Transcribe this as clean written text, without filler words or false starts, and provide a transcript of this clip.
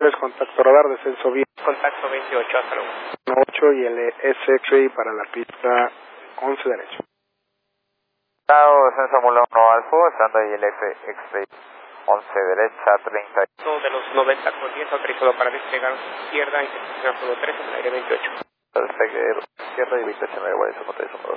3, contacto radar, descenso bien. Contacto 28, hasta luego. 8 y el S-X-Ray para la pista 11 derecho. Descenso Mula 1 Alfa, estando ahí el X-Ray 11 derecha, 30. Todo de los 90 con 10, autorizado para despegar izquierda, intersección 13 en el aire 28. Perfecto, izquierda y 28 me igual, eso no te